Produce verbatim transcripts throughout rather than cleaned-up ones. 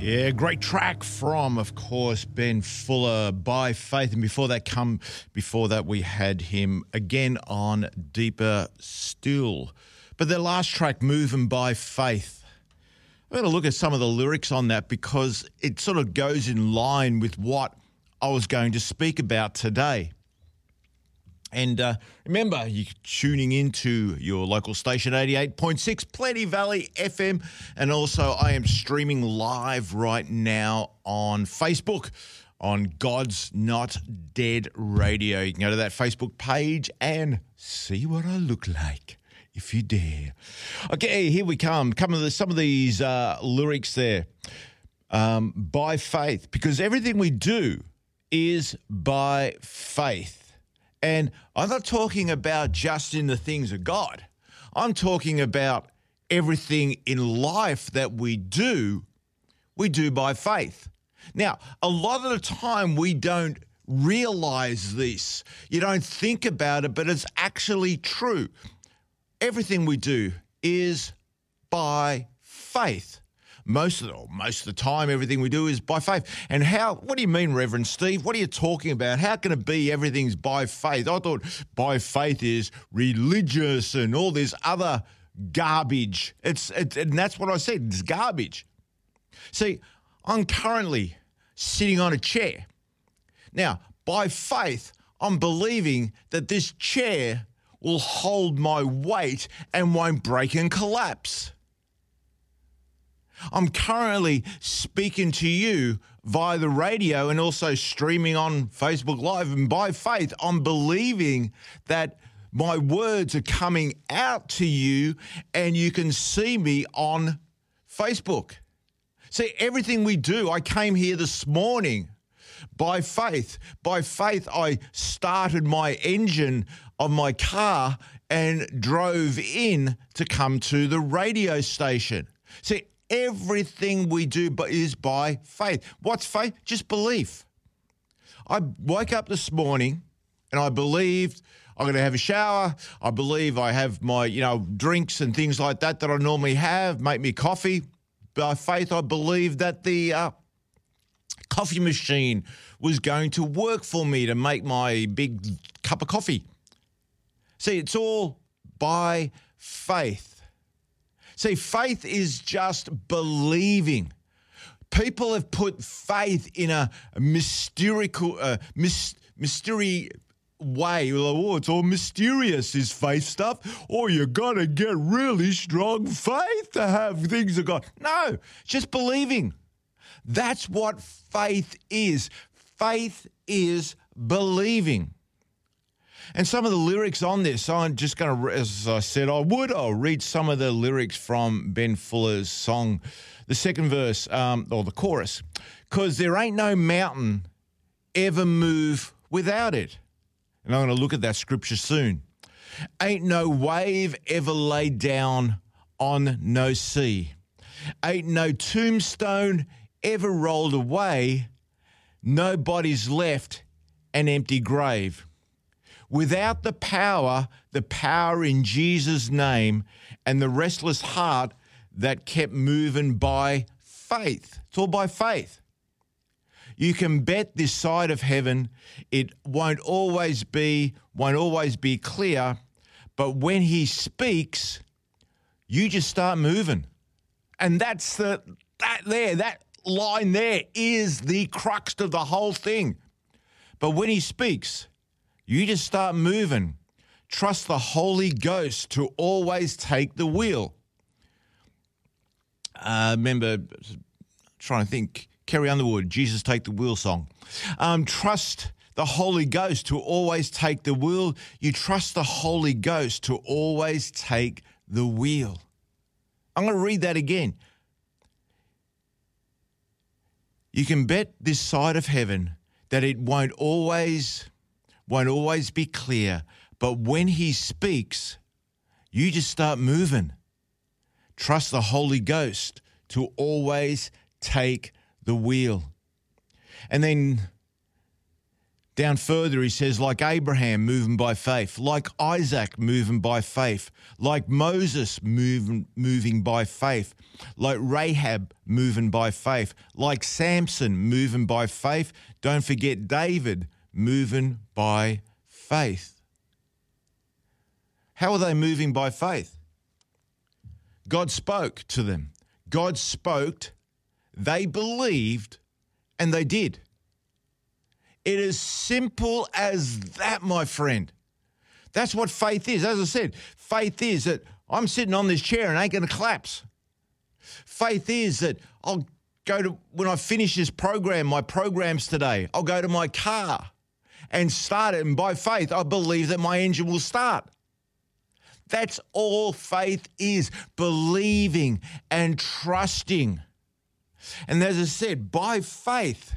Yeah, great track from, of course, Ben Fuller, By Faith. And before that come, before that we had him again on Deeper Still. But the last track, Moving by Faith, I'm going to look at some of the lyrics on that because it sort of goes in line with what I was going to speak about today. And uh, remember, you're tuning into your local station, eighty-eight point six Plenty Valley F M. And also, I am streaming live right now on Facebook on God's Not Dead Radio. You can go to that Facebook page and see what I look like, if you dare. Okay, here we come. Come with some of these uh, lyrics there. Um, by faith, because everything we do is by faith. And I'm not talking about just in the things of God. I'm talking about everything in life that we do, we do by faith. Now, a lot of the time we don't realize this. You don't think about it, but it's actually true. Everything we do is by faith. Most of the, most of the time, everything we do is by faith. And how, what do you mean, Reverend Steve? What are you talking about? How can it be everything's by faith? I thought by faith is religious and all this other garbage. It's, it's and that's what I said, it's garbage. See, I'm currently sitting on a chair. Now, by faith, I'm believing that this chair will hold my weight and won't break and collapse. I'm currently speaking to you via the radio and also streaming on Facebook Live. And by faith, I'm believing that my words are coming out to you and you can see me on Facebook. See, everything we do, I came here this morning by faith. By faith, I started my engine of my car and drove in to come to the radio station. See, everything we do is by faith. What's faith? Just belief. I woke up this morning and I believed I'm going to have a shower. I believe I have my, you know, drinks and things like that that I normally have, make me coffee. By faith, I believe that the uh, coffee machine was going to work for me to make my big cup of coffee. See, it's all by faith. See, faith is just believing. People have put faith in a mystical, uh, mis- mystery way. Oh, it's all mysterious, is faith stuff. Oh, you got to get really strong faith to have things of God. No, just believing. That's what faith is. Faith is believing. And some of the lyrics on this, I'm just going to, as I said I would, I'll read some of the lyrics from Ben Fuller's song, the second verse, um, or the chorus. Because there ain't no mountain ever move without it. And I'm going to look at that scripture soon. Ain't no wave ever laid down on no sea. Ain't no tombstone ever rolled away. Nobody's left an empty grave. Without the power, the power in Jesus' name, and the restless heart that kept moving by faith. It's all by faith. You can bet this side of heaven, it won't always be, won't always be clear, but when he speaks, you just start moving. And that's the, that there, that line there is the crux of the whole thing. But when he speaks, you just start moving. Trust the Holy Ghost to always take the wheel. Uh, remember, trying to think, Carrie Underwood, Jesus Take the Wheel song. Um, trust the Holy Ghost to always take the wheel. You trust the Holy Ghost to always take the wheel. I'm going to read that again. You can bet this side of heaven that it won't always... won't always be clear, but when he speaks, you just start moving. Trust the Holy Ghost to always take the wheel. And then Down further, he says, like Abraham, moving by faith, like Isaac, moving by faith, like Moses, moving, moving by faith, like Rahab, moving by faith, like Samson, moving by faith. Don't forget David, moving by faith. How are they moving by faith? God spoke to them. God spoke, they believed, and they did. It is simple as that, my friend. That's what faith is. As I said, faith is that I'm sitting on this chair and ain't going to collapse. Faith is that I'll go to, when I finish this program, my programs today, I'll go to my car and start it. And by faith, I believe that my engine will start. That's all faith is, believing and trusting. And as I said, by faith,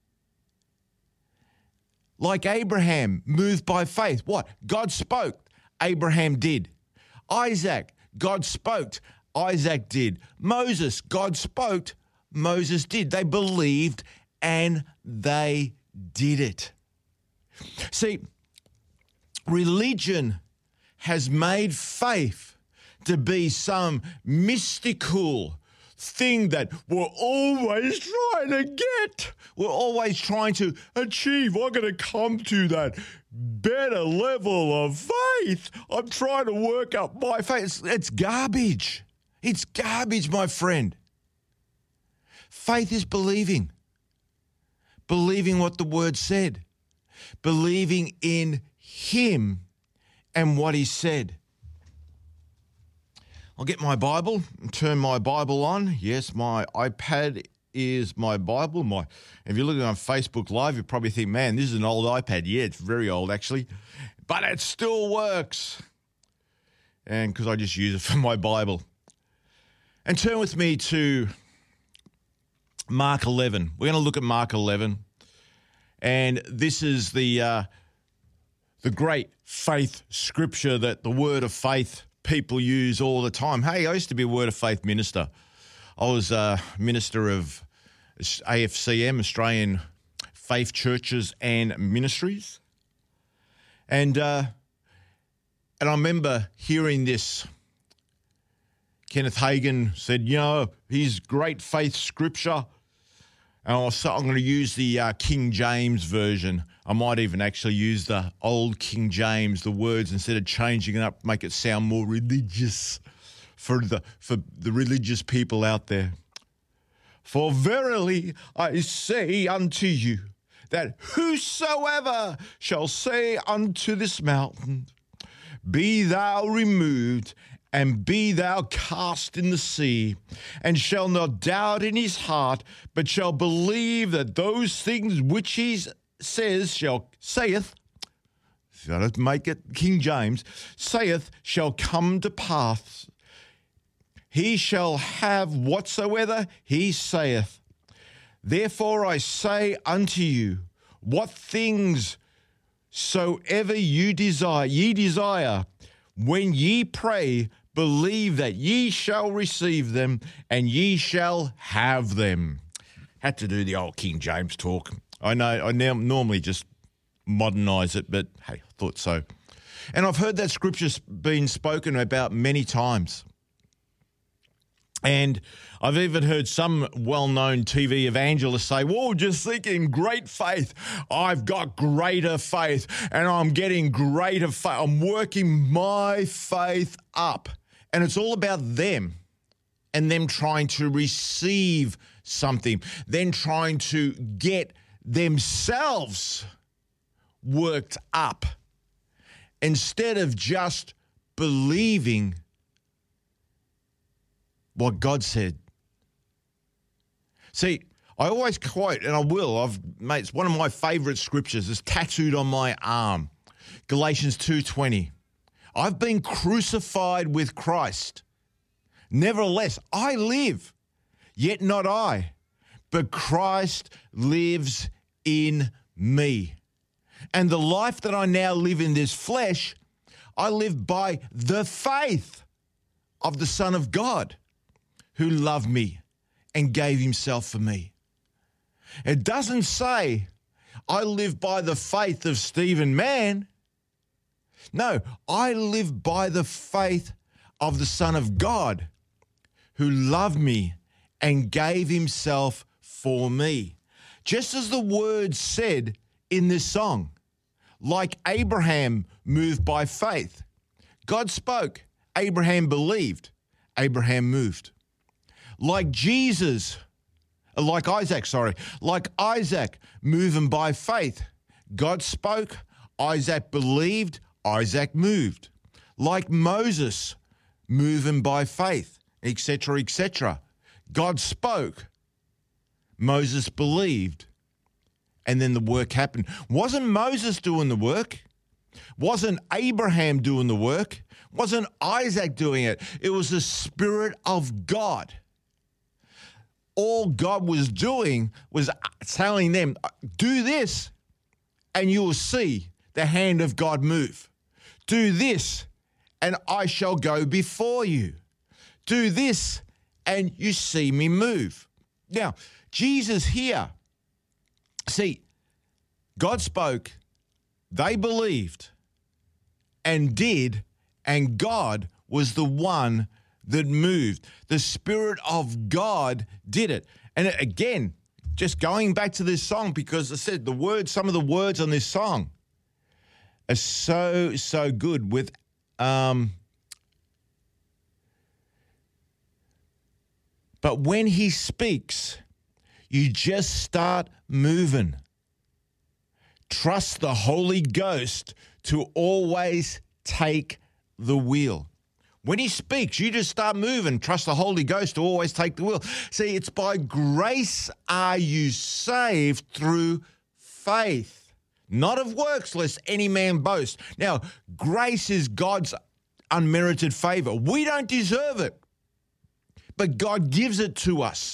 like Abraham, moved by faith. What? God spoke, Abraham did. Isaac, God spoke, Isaac did. Moses, God spoke, Moses did. They believed and they did it. See, religion has made faith to be some mystical thing that we're always trying to get. We're always trying to achieve. I'm going to come to that better level of faith. I'm trying to work up my faith. It's, it's garbage. It's garbage, my friend. Faith is believing. Believing what the word said. Believing in him and what he said. I'll get my Bible and turn my Bible on. Yes, my iPad is my Bible. My, if you're looking on Facebook Live, you probably think, man, this is an old iPad. Yeah, it's very old, actually. But it still works. And because I just use it for my Bible. And turn with me to Mark eleven. We're going to look at Mark eleven. And this is the uh, the great faith scripture that the word of faith people use all the time. Hey, I used to be a word of faith minister. I was a minister of A F C M, Australian Faith Churches and Ministries. And uh, and I remember hearing this. Kenneth Hagin said, you know, his great faith scripture. And I was, I'm going to use the uh, King James version. I might even actually use the old King James, the words, instead of changing it up, make it sound more religious for the for the religious people out there. For verily I say unto you, that whosoever shall say unto this mountain, be thou removed, and be thou cast in the sea, and shall not doubt in his heart, but shall believe that those things which he says shall, saith, gotta make it King James, saith shall come to pass. He shall have whatsoever he saith. Therefore I say unto you, what things soever you desire, ye desire, when ye pray, believe that ye shall receive them, and ye shall have them. Had to do the old King James talk. I know I now normally just modernise it, but hey, I thought so. And I've heard that scripture's been spoken about many times. And I've even heard some well-known T V evangelists say, whoa, just thinking great faith. I've got greater faith and I'm getting greater faith. I'm working my faith up. And it's all about them and them trying to receive something, then trying to get themselves worked up instead of just believing what God said. See, I always quote, and I will, I've mate, it's one of my favourite scriptures. It's tattooed on my arm. Galatians two twenty. I've been crucified with Christ. Nevertheless, I live, yet not I, but Christ lives in me. And the life that I now live in this flesh, I live by the faith of the Son of God, who loved me and gave himself for me. It doesn't say I live by the faith of Stephen Mann. No, I live by the faith of the Son of God who loved me and gave himself for me. Just as the word said in this song, like Abraham moved by faith. God spoke, Abraham believed, Abraham moved. Like Jesus, like Isaac, sorry, like Isaac moving by faith. God spoke, Isaac believed, Isaac moved. Like Moses moving by faith, et cetera, et cetera. God spoke, Moses believed, and then the work happened. Wasn't Moses doing the work? Wasn't Abraham doing the work? Wasn't Isaac doing it? It was the Spirit of God. All God was doing was telling them, do this and you will see the hand of God move. Do this and I shall go before you. Do this and you see me move. Now, Jesus here, see, God spoke, they believed and did, and God was the one that moved. The Spirit of God did it. And again, just going back to this song, because I said the words, some of the words on this song are so, so good with, um, but when he speaks, you just start moving. Trust the Holy Ghost to always take the wheel. When he speaks, you just start moving. Trust the Holy Ghost to always take the wheel. See, it's by grace are you saved through faith, not of works, lest any man boast. Now, grace is God's unmerited favor. We don't deserve it, but God gives it to us.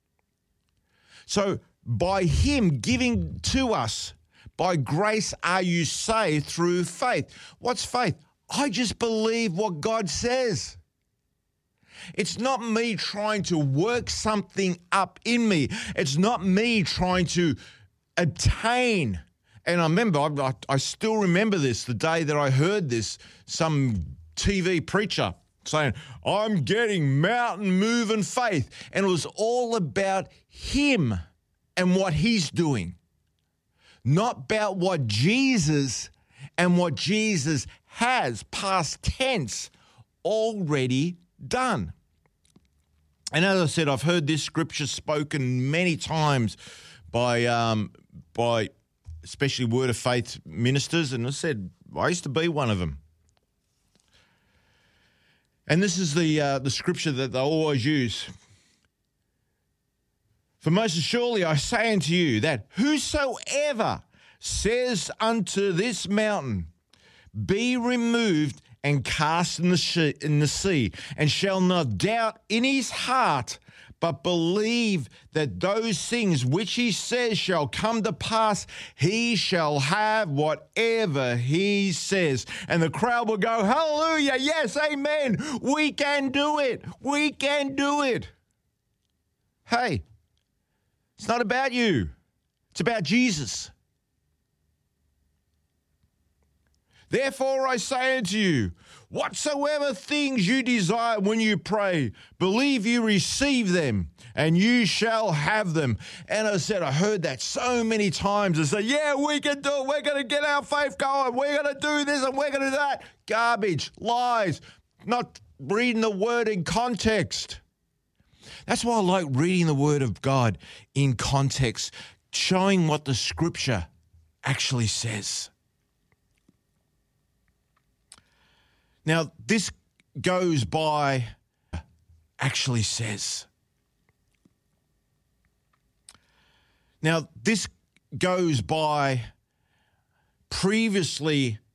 So by him giving to us, by grace are you saved through faith. What's faith? I just believe what God says. It's not me trying to work something up in me. It's not me trying to attain. And I remember, I, I still remember this, the day that I heard this, some T V preacher saying, I'm getting mountain moving faith. And it was all about him and what he's doing, not about what Jesus and what Jesus has, past tense, already done. And as I said, I've heard this scripture spoken many times by, um, by especially Word of Faith ministers, and I said, I used to be one of them. And this is the uh, the scripture that they always use. For most assuredly I say unto you that whosoever says unto this mountain, be removed and cast in the, she- in the sea, and shall not doubt in his heart, but believe that those things which he says shall come to pass, he shall have whatever he says. And the crowd will go, hallelujah, yes, amen, we can do it, we can do it. Hey, it's not about you, it's about Jesus. Therefore I say unto you, whatsoever things you desire when you pray, believe you receive them, and you shall have them. And I said, I heard that so many times. I said, yeah, we can do it. We're going to get our faith going. We're going to do this and we're going to do that. Garbage, lies, not reading the word in context. That's why I like reading the word of God in context, showing what the scripture actually says. Now, this goes by, actually says. Now, this goes by previously